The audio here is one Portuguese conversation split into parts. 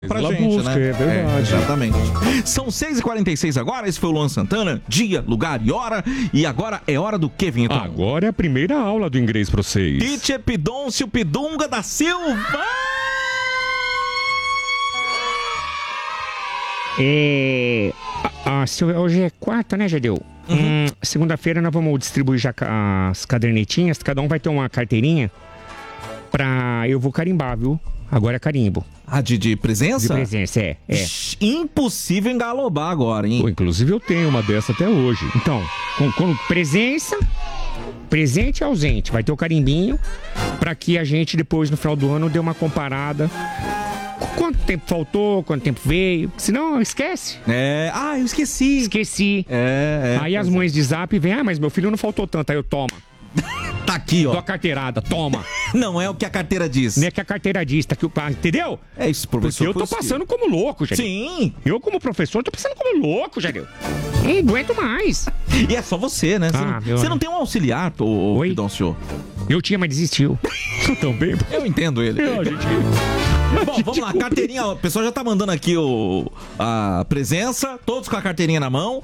pra gente, busca, né? É verdade. Exatamente. São 6h46 agora, esse foi o Luan Santana, dia, lugar e hora. E agora é hora do que, Vinheta? Agora é a primeira aula do inglês pra vocês. Teacher Pidoncio Pidunga da Silva! Hoje é quarta, né, Jadeu? Segunda-feira nós vamos distribuir já as cadernetinhas. Cada um vai ter uma carteirinha eu vou carimbar, viu? Agora é carimbo. De presença? De presença, é. Impossível engalobar agora, hein? Pô, inclusive eu tenho uma dessa até hoje. Então, com presença, presente e ausente. Vai ter o carimbinho pra que a gente depois, no final do ano, dê uma comparada. Quanto tempo faltou, quanto tempo veio. Senão, esquece. Eu esqueci. Esqueci. Aí as mães de zap vêm, mas meu filho não faltou tanto. Aí eu tomo. Tá aqui, ó. Dou a carteirada, toma. Não é o que a carteira diz. Não é que a carteira diz, tá aqui o... Entendeu? É isso, professor. Porque eu tô passando como louco, Jadeu. Sim. Eu, como professor, tô passando como louco, Jadeu. Não aguento mais. E é só você, né? Você não tem um auxiliar, ô Pidoncio? Eu tinha, mas desistiu. Também. Eu entendo ele. Bom, vamos lá, carteirinha, o pessoal já tá mandando aqui a presença, todos com a carteirinha na mão.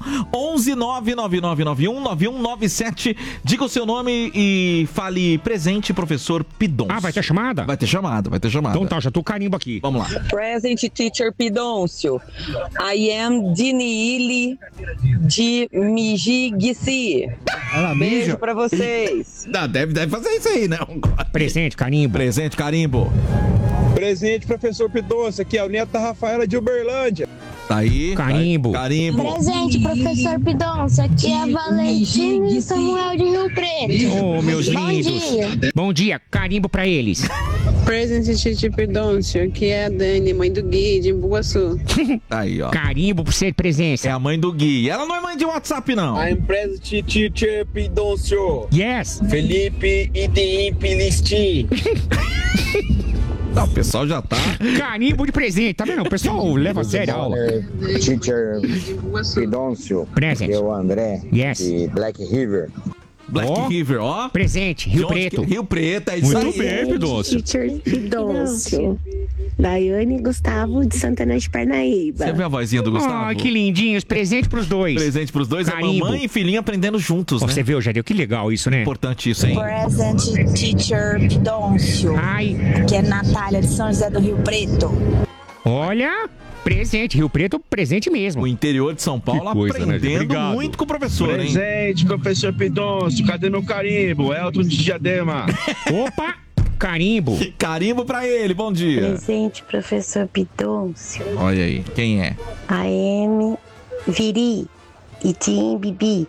11999919197. Diga o seu nome e fale presente, professor Pidoncio. Vai ter chamada? Vai ter chamada. Então tá, já tô carimbo aqui. Vamos lá. Present Teacher Pidoncio. I am Diniili de Mijigisi. Beijo pra vocês. Deve fazer isso aí, né? Presente, carimbo. Presente, carimbo. Presente, professor Pidoncio, aqui é o neto da Rafaela de Uberlândia. Tá aí. Carimbo. Carimbo. Presente, professor Pidoncio, aqui é a Valentina e Samuel de Rio Preto. Ô, meus lindos. Bom dia, carimbo pra eles. Presente, Teacher Pidoncio, aqui é a Dani, mãe do Gui, de Embu-Guaçu. Tá aí, ó. Carimbo por ser presença. É a mãe do Gui. Ela não é mãe de WhatsApp, não. I'm present, Teacher Pidoncio. Yes. Felipe Idiimpe Listi. Não, o pessoal já tá. Carimbo de presente, tá vendo? O pessoal leva a sério a aula. Teacher Pidoncio. Presente. Eu, André, Yes. de Black River. Black River, ó. Presente, Rio Preto. Rio Preto, é isso aí. Muito bem, Pidoncio. Teacher Pidoncio. Daiane e Gustavo de Santana de Parnaíba. Você viu a vozinha do Gustavo? Que lindinhos. Presente pros dois. Presente pros dois. Carimbo. A mamãe e filhinha aprendendo juntos, né? Você viu, Jadeu? Que legal isso, né? Importante isso, hein? Present Teacher Pidoncio. Que é Natália de São José do Rio Preto. Olha, presente. Rio Preto, presente mesmo. O interior de São Paulo coisa, né, aprendendo Obrigado. muito com o professor, hein? Presente, professor Pidoncio, cadê meu carimbo? Elton de Diadema. Opa, carimbo. Carimbo pra ele, bom dia. Presente, professor Pidoncio. Olha aí, quem é? AM Viri e Tim Bibi.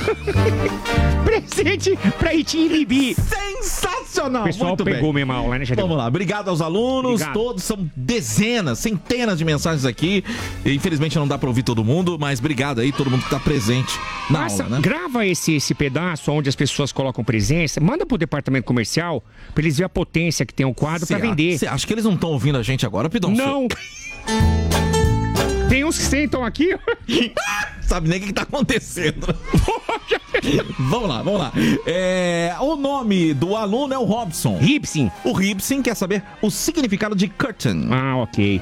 Presente pra Itim e Bibi. Sensacional! O pessoal muito pegou bem. mesmo a aula, né, Jadeu? Vamos lá, obrigado aos alunos, Obrigado. todos, são dezenas, centenas de mensagens aqui. Infelizmente não dá pra ouvir todo mundo, mas obrigado aí, todo mundo que tá presente na Nossa, aula, né? grava esse pedaço onde as pessoas colocam presença, manda pro departamento comercial pra eles verem a potência que tem o quadro pra vender. Você acha que eles não estão ouvindo a gente agora, Pidoncio? Não! Tem uns que sentam aqui. Sabe nem o que tá acontecendo. Vamos lá. O nome do aluno é o Robson. Ribson. O Ribson quer saber o significado de curtain. Ok.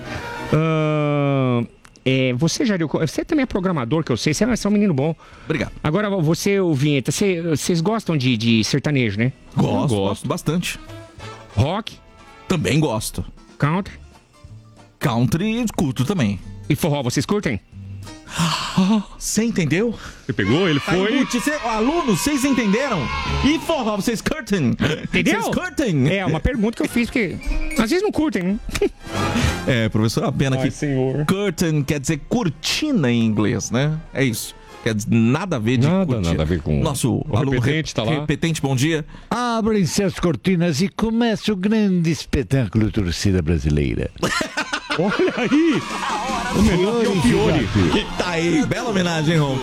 Você, Jadeu, você também é programador, que eu sei. Você é um menino bom. Obrigado. Agora, você, o Vinheta, vocês gostam de sertanejo, né? Gosto bastante. Rock? Também gosto. Country? Country curto também. E forró, vocês curtem? Você entendeu? Você pegou? Ele foi. Alunos, vocês entenderam? E forró, vocês curtem? Entendeu? Vocês curtem? É uma pergunta que eu fiz, porque às vezes não curtem, né? Professor, a pena que senhor. curtain quer dizer cortina em inglês, né? É isso. Quer dizer, nada a ver de cortina. Nada a ver com nosso o aluno repetente, tá lá. Repetente, bom dia. Abrem-se as cortinas e começa o grande espetáculo torcida brasileira. Olha aí! O melhor que é o Fiore. Tá aí, bela homenagem, Ron.